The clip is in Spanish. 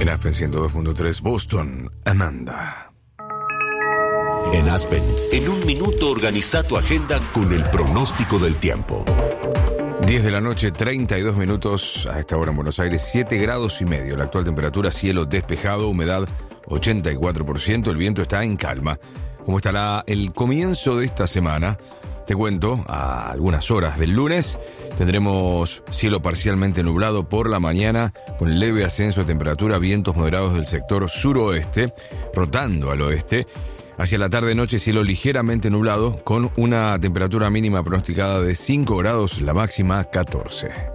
En Aspen 102.3 Boston, Amanda. En Aspen, en un minuto organiza tu agenda con el pronóstico del tiempo. 10 de la noche, 32 minutos a esta hora en Buenos Aires, 7 grados y medio. La actual temperatura, cielo despejado, humedad 84%, el viento está en calma. ¿Cómo estará el comienzo de esta semana? Te cuento, a algunas horas del lunes tendremos cielo parcialmente nublado por la mañana, con leve ascenso de temperatura, vientos moderados del sector suroeste, rotando al oeste. Hacia la tarde-noche, cielo ligeramente nublado, con una temperatura mínima pronosticada de 5 grados, la máxima 14.